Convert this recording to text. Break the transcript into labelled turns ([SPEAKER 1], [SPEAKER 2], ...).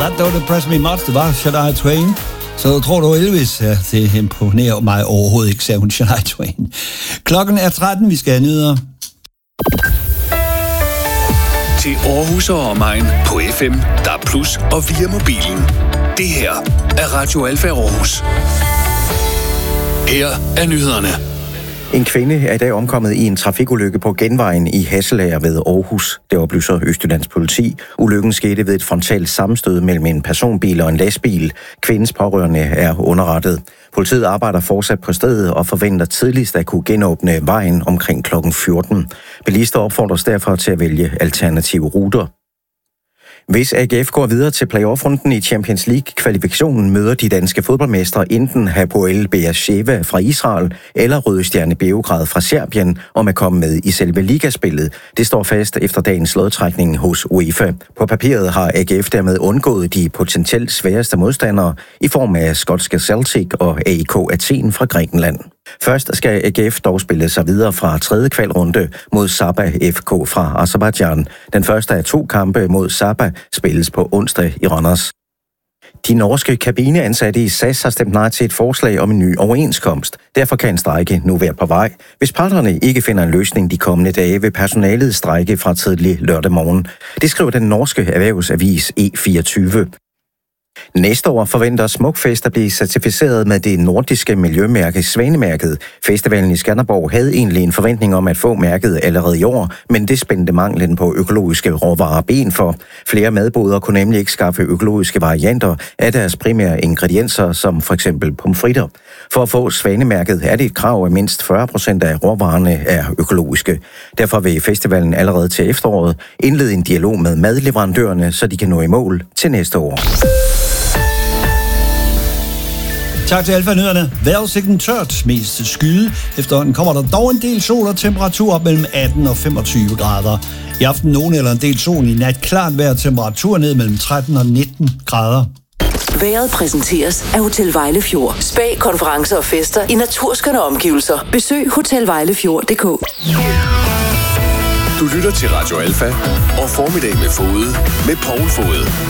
[SPEAKER 1] That Don't Impress Me Much, det var Shania Twain. Så tror du Elvis? Ja, det imponerer mig overhovedet ikke, sagde hun Shania Twain. Klokken er 13, vi skal have nyheder.
[SPEAKER 2] Til Aarhus og omegn på FM, DAB+ og via mobilen. Det her er Radio Alfa Aarhus. Her er nyhederne.
[SPEAKER 3] En kvinde er i dag omkommet i en trafikulykke på Genvejen i Hasselager ved Aarhus. Det oplyser Østjyllands politi. Ulykken skete ved et frontalt sammenstød mellem en personbil og en lastbil. Kvindens pårørende er underrettet. Politiet arbejder fortsat på stedet og forventer tidligst at kunne genåbne vejen omkring kl. 14. Bilister opfordres derfor til at vælge alternative ruter. Hvis AGF går videre til playoff-runden i Champions League-kvalifikationen, møder de danske fodboldmestre enten Hapoel Beersheva fra Israel eller Røde Stjerne Beograd fra Serbien om at komme med i selve ligaspillet. Det står fast efter dagens lodtrækning hos UEFA. På papiret har AGF dermed undgået de potentielt sværeste modstandere i form af skotske Celtic og AEK Athen fra Grækenland. Først skal AGF dog spille sig videre fra tredje kvalrunde mod Sabah FK fra Aserbajdsjan. Den første af 2 kampe mod Sabah spilles på onsdag i Randers. De norske kabineansatte i SAS har stemt nej til et forslag om en ny overenskomst. Derfor kan en strejke nu være på vej. Hvis parterne ikke finder en løsning de kommende dage, vil personalet strejke fra tidlig lørdag morgen. Det skriver den norske erhvervsavis E24. Næste år forventer Smukfest at blive certificeret med det nordiske miljømærke Svanemærket. Festivalen i Skanderborg havde egentlig en forventning om at få mærket allerede i år, men det spændte manglen på økologiske råvarer ben for. Flere madboder kunne nemlig ikke skaffe økologiske varianter af deres primære ingredienser, som for eksempel pomfritter. For at få Svanemærket er det et krav, at mindst 40% af råvarerne er økologiske. Derfor vil festivalen allerede til efteråret indlede en dialog med madleverandørerne, så de kan nå i mål til næste år.
[SPEAKER 1] Tak til Alfa-nyhederne. Vejrudsigten tørt, mest skyde. Efterhånden kommer der dog en del sol og temperatur op mellem 18 og 25 grader. I aften nogen eller en del sol, i nat klart vejr, temperatur ned mellem 13 og 19 grader.
[SPEAKER 4] Vejret præsenteres af Hotel Vejlefjord. Spa, konferencer og fester i naturskønne omgivelser. Besøg hotelvejlefjord.dk.
[SPEAKER 2] Du lytter til Radio Alfa og Formiddag med Fode med Poul Fode.